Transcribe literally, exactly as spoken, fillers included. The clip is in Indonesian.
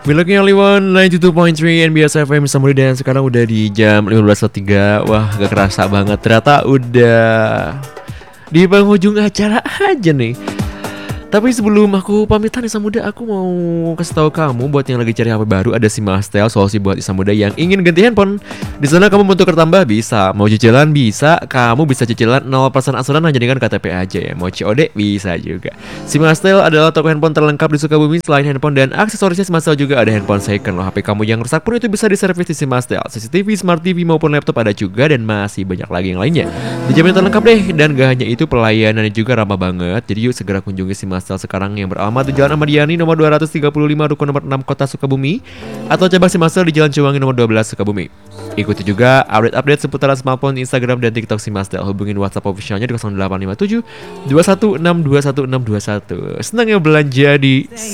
We looking only one ninety two point three N B S F M Samudi, dan sekarang udah di jam lima belas lewat tiga. Wah, gak kerasa banget. Ternyata udah di penghujung acara aja nih. Tapi sebelum aku pamitan Isam Muda, aku mau kasih tahu kamu buat yang lagi cari H P baru, ada Simastel, solusi buat Isam Muda yang ingin ganti handphone. Di sana kamu mau tukar tambah bisa, mau cicilan bisa, kamu bisa cicilan nol persen asuran hanya dengan K T P aja ya. Mau C O D bisa juga. Simastel adalah toko handphone terlengkap di Sukabumi. Selain handphone dan aksesorisnya, Simastel juga ada handphone second loh. H P kamu yang rusak pun itu bisa diservis di Simastel. C C T V, Smart T V maupun laptop ada juga, dan masih banyak lagi yang lainnya. Dijamin terlengkap deh, dan gak hanya itu, pelayanannya juga ramah banget. Jadi yuk segera kunjungi Simastel sekarang yang beralamat di Jalan Ahmad Yani nomor dua ratus tiga puluh lima Rukun nomor enam Kota Sukabumi, atau cabang Simastel di Jalan Ciwangi nomor dua belas Sukabumi. Ikuti juga update-update seputaran smartphone, Instagram, dan TikTok Simastel. Hubungin WhatsApp officialnya di nol delapan lima tujuh dua satu enam dua satu enam dua satu. Senang ya belanja di